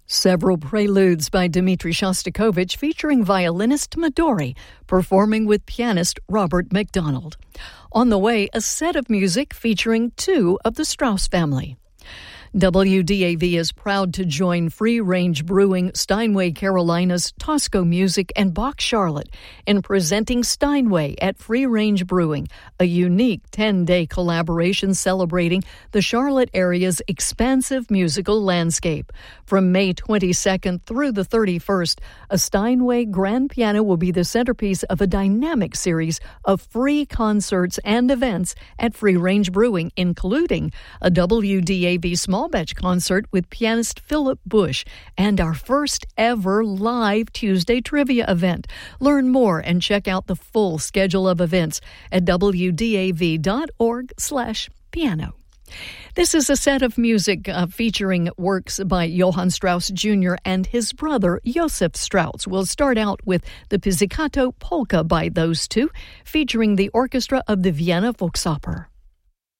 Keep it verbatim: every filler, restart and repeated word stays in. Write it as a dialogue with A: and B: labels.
A: Several preludes by Dmitri Shostakovich featuring violinist Midori, performing with pianist Robert McDonald. On the way, a set of music featuring two of the Strauss family. W D A V is proud to join Free Range Brewing, Steinway Carolinas, Tosco Music, and Bach Charlotte in presenting Steinway at Free Range Brewing, a unique ten-day collaboration celebrating the Charlotte area's expansive musical landscape. From May twenty-second through the thirty-first, a Steinway grand piano will be the centerpiece of a dynamic series of free concerts and events at Free Range Brewing, including a W D A V small batch concert with pianist Philip Bush and our first ever live Tuesday trivia event. Learn more and check out the full schedule of events at w d a v dot org slash piano. This is a set of music uh, featuring works by Johann Strauss Junior and his brother Josef Strauss. We'll start out with the Pizzicato Polka by those two, featuring the orchestra of the Vienna Volksoper.